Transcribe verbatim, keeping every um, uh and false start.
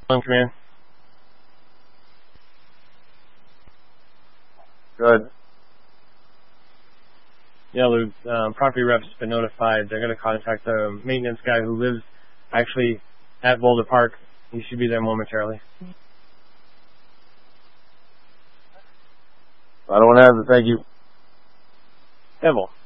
On command. Good. Yeah, Luke, um, property rep's been notified. They're going to contact the maintenance guy who lives actually at Boulder Park. He should be there momentarily. I don't have to thank you. Devil.